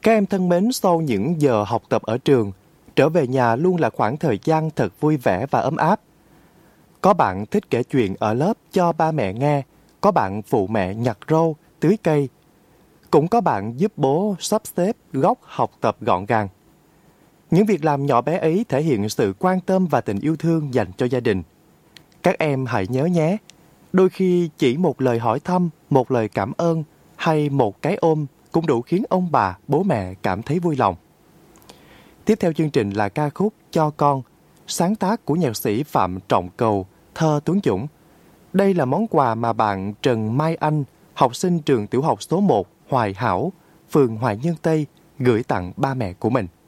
Các em thân mến, sau những giờ học tập ở trường, trở về nhà luôn là khoảng thời gian thật vui vẻ và ấm áp. Có bạn thích kể chuyện ở lớp cho ba mẹ nghe, có bạn phụ mẹ nhặt rau, tưới cây. Cũng có bạn giúp bố sắp xếp góc học tập gọn gàng. Những việc làm nhỏ bé ấy thể hiện sự quan tâm và tình yêu thương dành cho gia đình. Các em hãy nhớ nhé, đôi khi chỉ một lời hỏi thăm, một lời cảm ơn hay một cái ôm cũng đủ khiến ông bà, bố mẹ cảm thấy vui lòng. Tiếp theo chương trình là ca khúc Cho Con, sáng tác của nhạc sĩ Phạm Trọng Cầu, thơ Tuấn Dũng. Đây là món quà mà bạn Trần Mai Anh, học sinh trường tiểu học số 1 Hoài Hảo, phường Hoài Nhân Tây, gửi tặng ba mẹ của mình.